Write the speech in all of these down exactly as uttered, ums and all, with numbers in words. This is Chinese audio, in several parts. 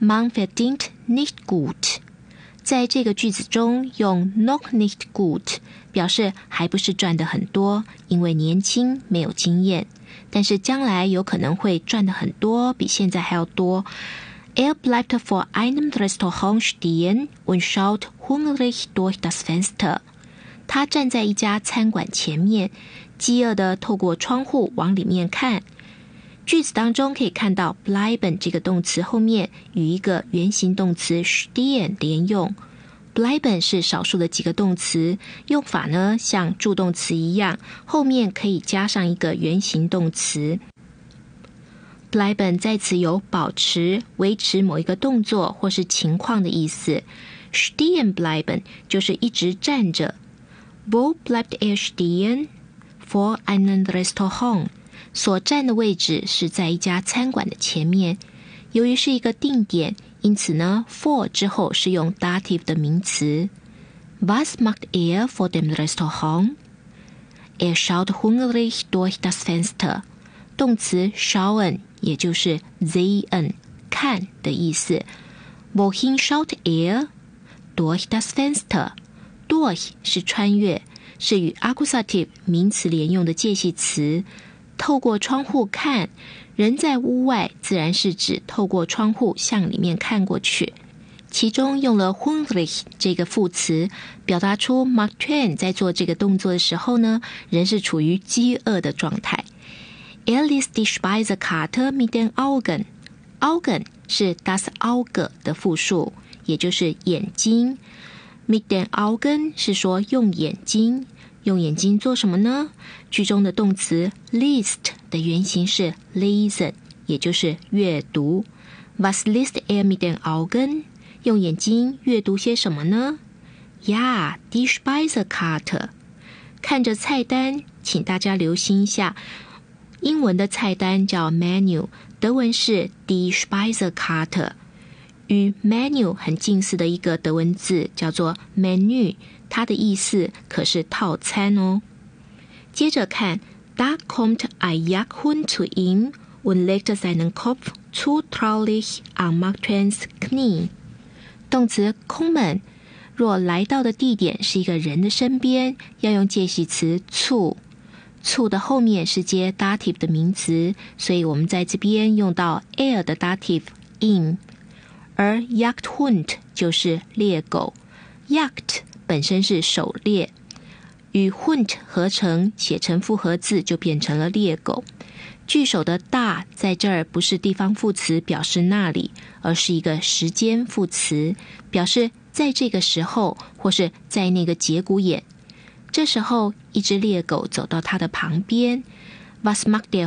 Man verdient nicht gut。在这个句子中用 noch nicht gut 表示还不是赚得很多，因为年轻没有经验，但是将来有可能会赚得很多，比现在还要多。Er bleibt vor einem Restaurant stehen und schaut hungrig durch das Fenster。 他站在一家餐馆前面，饥饿地透过窗户往里面看。句子当中可以看到 bleiben 这个动词后面与一个原形动词 stehen 连用。 bleiben 是少数的几个动词，用法呢像助动词一样，后面可以加上一个原形动词。 bleiben 在此有保持、维持某一个动作或是情况的意思。 stehen bleiben 就是一直站着。 Wo bleibt er stehen? Vor einem Restaurant。所站的位置是在一家餐馆的前面。由于是一个定点，因此呢 for 之后是用 dative 的名词。 Was macht er vor dem Restaurant? Er schaut hungrig durch das Fenster。 动词 schauen 也就是 sehen 看的意思。 Wohin schaut er? Durch das Fenster。 durch 是穿越，是与 accusative 名词连用的介系词。透过窗户看，人在屋外自然是指透过窗户向里面看过去。其中用了 hungrig 这个副词，表达出 Mark Twain 在做这个动作的时候呢，人是处于饥饿的状态。Er liest die Speisekarte mit den Augen。 Augen 是 das Auge 的复数，也就是眼睛。mit den Augen 是说用眼睛。用眼睛做什么呢？句中的动词 list 的原型是 lesen， 也就是阅读。 Was liest er mit den Augen？ 用眼睛阅读些什么呢？ Ja, die Speisekarte。 看着菜单，请大家留心一下，英文的菜单叫 menu， 德文是 die Speisekarte。 与 menu 很近似的一个德文字叫做 menu， 它的意思可是套餐哦。接着看 Da kommt ein Jagdhund zu ihm und legt seinen Kopf zutraulich an Mark Twains Knie。 动词 kommen 若来到的地点是一个人的身边，要用介系词 zu， zu 的后面是接 dative 的名词，所以我们在这边用到 er 的 dative in。而 Jagdhund 就是猎狗， Jagd 本身是狩猎，与 Hund 合成写成复合字就变成了猎狗。句首的大在这儿不是地方副词表示那里，而是一个时间副词，表示在这个时候或是在那个节骨眼。这时候一只猎狗走到他的旁边。 Was macht der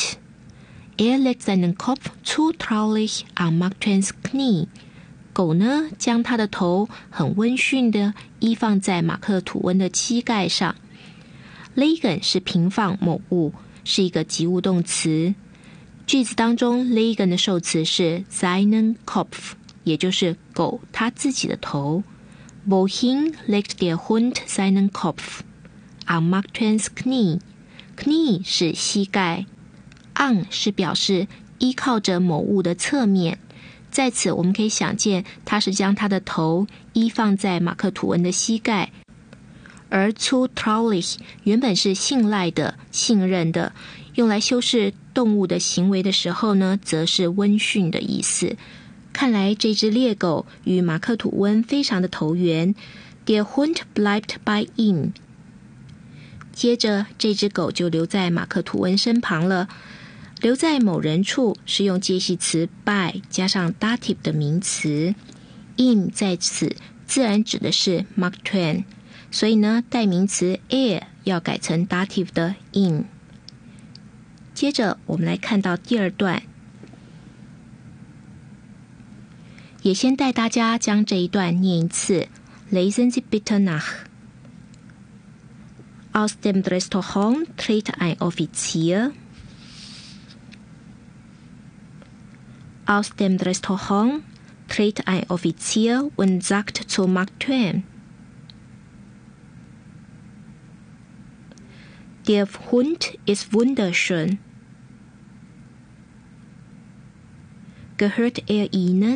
Hund?Er legt seinen Kopf zutraulich an Mark Twains Knie。 狗呢，将它的头很温驯地依放在马克吐温的膝盖上。legen 是平放某物，是一个及物动词。句子当中 legen 的受词是 seinen Kopf， 也就是狗它自己的头。 Wohin legt der Hund seinen Kopf? An Mark Twains Knie。 Knie 是膝盖，on 是表示依靠着某物的侧面，在此我们可以想见他是将他的头依放在马克吐温的膝盖。而 zutraulich 原本是信赖的、信任的，用来修饰动物的行为的时候呢，则是温驯的意思。看来这只猎狗与马克吐温非常的投缘。 Der Hund bleibt bei ihm。 接着这只狗就留在马克吐温身旁了。留在某人处是用介系词 by 加上 dative 的名词。 in 在此自然指的是 Mark Twain， 所以呢代名词 er 要改成 dative 的 in。 接着我们来看到第二段，也先带大家将这一段念一次。 Lesen Sie bitte nach。Aus dem Restaurant tritt ein Offizier. Aus dem Restaurant tritt ein Offizier und sagt zu Mark Twain: Der Hund ist wunderschön. Gehört er Ihnen?